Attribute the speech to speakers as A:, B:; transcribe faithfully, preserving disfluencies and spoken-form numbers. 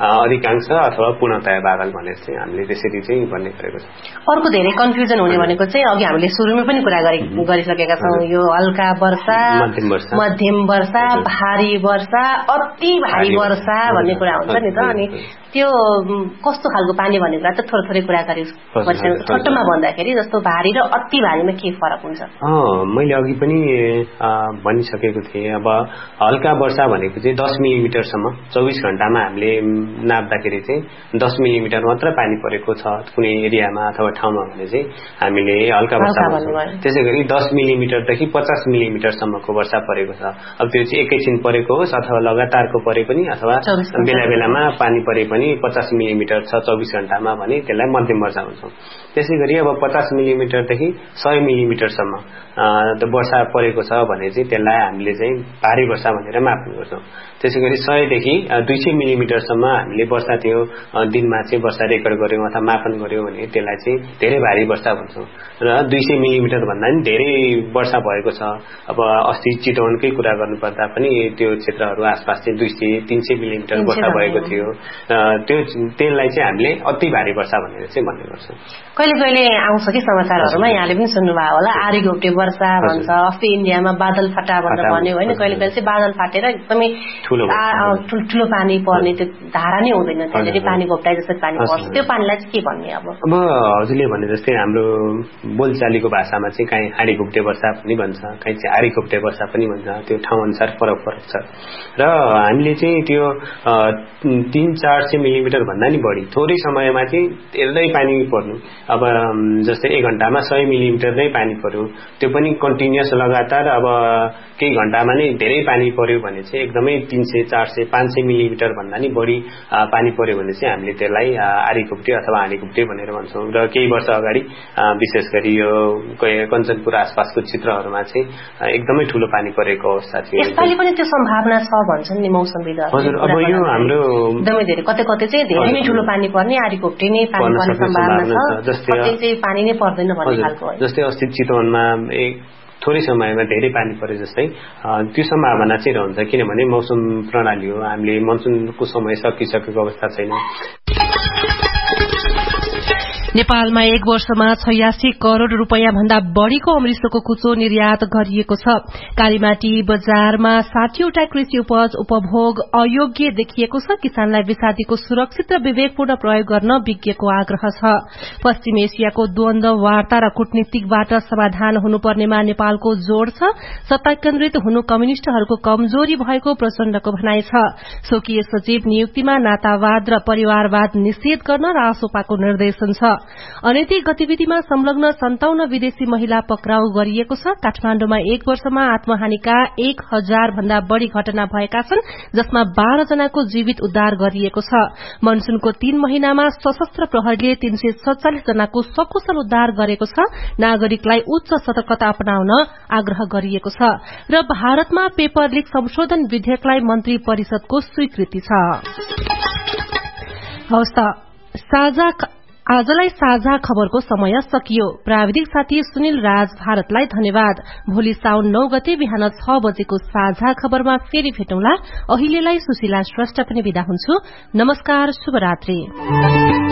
A: अधिकांश अथवा पूर्णतया बादल भनेर चाहिँ हामीले त्यसरी चाहिँ भन्ने गरेको छ।
B: अर्को धेरै कन्फ्युजन हुने भनेको चाहिँ अघि हामीले सुरुमै पनि कुरा गरिसकेका छौँ, यो हल्का वर्षा,
A: मध्यम वर्षा,
B: मध्यम वर्षा, भारी वर्षा, अति भारी वर्षा भन्ने कुरा हुन्छ नि त। अनि त्यो कस्तो खालको पानी भन्ने कुरा त थोरै थोरै कुरा गरिसकेको छोटोमा भन्दाखेरि जस्तो भारी र अति भारीमा के फरक हुन्छ?
A: मैले अघि पनि भनिसकेको थिएँ। अब हल्का वर्षा भनेको चाहिँ दस मिलिमिटरसम्म चौबिस घण्टामा हामीले नाप्दाखेरि चाहिँ दस मिलिमिटर मात्र पानी परेको छ कुनै एरियामा अथवा ठाउँमा भने चाहिँ हामीले हल्का वर्षा भन्छौँ। त्यसै गरी दस मिलिमिटरदेखि पचास मिलिमिटरसम्मको वर्षा परेको छ। अब त्यो चाहिँ एकैछिन परेको होस् अथवा लगातारको परे पनि अथवा बेला बेलामा पानी परे पनि पचास मिलिमिटर छ चौबिस घण्टामा भने त्यसलाई मध्यम वर्षा भन्छौँ। त्यसै गरी अब पचास मिलिमिटरदेखि सय मिलिमिटरसम्म वर्षा परेको छ भने चाहिँ त्यसलाई हामीले चाहिँ भारी वर्षा भनेर माप्ने गर्छौँ। त्यसै गरी सयदेखि दुई सय मिलिमिटरसम्म हामीले वर्षा त्यो दिनमा चाहिँ वर्षा रेकर्ड गऱ्यौँ अथवा मापन गऱ्यौँ भने त्यसलाई चाहिँ धेरै भारी वर्षा भन्छौँ। र दुई सय मिलिमिटर भन्दा पनि धेरै वर्षा भएको छ। अब अस्ति चितवनकै कुरा गर्नुपर्दा पनि त्यो क्षेत्रहरू आसपास चाहिँ दुई सय तीन सय मिलिमिटर वर्षा भएको थियो। त्यो त्यसलाई चाहिँ हामीले अति भारी वर्षा भनेर चाहिँ भन्ने गर्छौँ।
B: कहिले कहिले आउँछ कि समाचारहरूमा, यहाँले पनि सुन्नुभयो होला, आरी घोप्टे वर्षा भन्छ, अस्ति इन्डियामा बादल फाटा भनेर भन्यो होइन। कहिले कहिले चाहिँ बादल फाटेर एकदमै ठुलो पानी पर्ने, त्यो धारा नै हुँदैन, त्यहाँनिर पानी घोप्टाए जस्तो पानी पर्छ। त्यो पानीलाई चाहिँ के भन्ने? अब
A: अब हजुरले भने जस्तै हाम्रो बोलचालीको भाषामा चाहिँ काहीँ आरी घोप्टे वर्षा पनि भन्छ, काहीँ चाहिँ आरी घोप्टे वर्षा पनि भन्छ। त्यो ठाउँ अनुसार फरक फरक छ। र हामीले चाहिँ त्यो तीन चार सय मिलिमिटर भन्दा नि बढी थोरै समयमा चाहिँ धेरै पानी पर्नु। अब जस्तै एक घण्टामा सय मिलिमिटर नै पानी पर्यो, त्यो पनि कन्टिन्युअस लगातार अब केही घण्टामा नै धेरै पानी पर्यो भने चाहिँ एकदमै तीन सय चार सय पाँच सय मिलिमिटर भन्दा नि बढी पानी पर्यो भने चाहिँ हामीले त्यसलाई आरी घोप्टे अथवा हाडी घोप्टे भनेर भन्छौँ। र केही वर्ष अगाडि विशेष गरी यो कञ्चनपुर आसपासको क्षेत्रहरूमा चाहिँ एकदमै ठुलो पानी परेको अवस्था थियो।
B: यसपालि पनि त्यो सम्भावना छ भन्छन् नि मौसमविदहरू।
A: हजुर, अब यो हाम्रो
B: एकदमै धेरै कतै कतै चाहिँ धेरै नै ठुलो पानी पर्ने, आरी घोप्टे नै पानी पर्ने सम्भावना छ, कतै चाहिँ पानी नै पर्दैन भन्ने खालको।
A: जस्तै अस्ति चितवनमा एक थोरै समयमा धेरै पानी परे जस्तै त्यो सम्भावना चाहिँ रहन्छ। किनभने मौसम प्रणाली हो, हामीले मनसुनको समय सकिसकेको अवस्था छैन।
C: नेपालमा एक वर्षमा छयासी करोड़ रूपियाँ भन्दा बढ़ीको अमृतसरको कुचो निर्यात गरिएको छ। कालीमाटी बजारमा साठीवटा कृषि उपज उपभोग अयोग्य देखिएको छ। किसानलाई विषादीको सुरक्षित र विवेकपूर्ण प्रयोग गर्न विज्ञको आग्रह छ। पश्चिम एसियाको द्वन्द्व वार्ता र कूटनीतिकबाट समाधान हुनुपर्नेमा नेपालको जोड़ छ। सत्ता केन्द्रित हुनु कम्युनिष्टहरूको कमजोरी भएको प्रचण्डको भनाइ छ। स्वकीय सचिव नियुक्तिमा नातावाद र परिवारवाद निषेध गर्न रासोपाको निर्देशन छ। अनैतिक गतिविधिमा संलग्न सन्ताउन्न विदेशी महिला पक्राउ गरिएको छ। काठमाण्डुमा एक वर्षमा आत्महानिका एक हजार भन्दा बढ़ी घटना भएका छन्, जसमा बाह्र जनाको जीवित उद्धार गरिएको छ। मनसूनको तीन महिनामा सशस्त्र प्रहरीले तीन सय सत्तालिस जनाको सकुशल उद्धार गरेको छ। नागरिकलाई उच्च सतर्कता अपनाउन आग्रह गरिएको छ। र भारतमा पेपर लीक संशोधन विधेयकलाई मन्त्री परिषदको स्वीकृति छ। साझा आजलाई साझा खबरको समय सकियो। प्राविधिक साथी सुनिल राज भारतलाई धन्यवाद। भोलि साउन नौ गते बिहान छ बजेको साझा खबरमा फेरि भेटौँला। अहिलेलाई सुशीला श्रेष्ठ पनि बिदा हुन्छु। नमस्कार, शुभरात्रि।